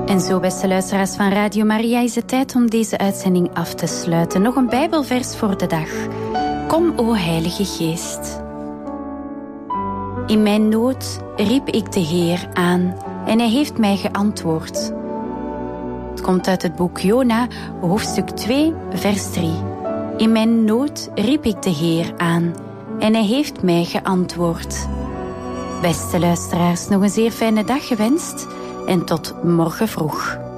En zo, beste luisteraars van Radio Maria, is het tijd om deze uitzending af te sluiten. Nog een Bijbelvers voor de dag. Kom, o Heilige Geest. In mijn nood riep ik de Heer aan en hij heeft mij geantwoord. Het komt uit het boek Jona, hoofdstuk 2, vers 3. In mijn nood riep ik de Heer aan en hij heeft mij geantwoord. Beste luisteraars, nog een zeer fijne dag gewenst en tot morgen vroeg.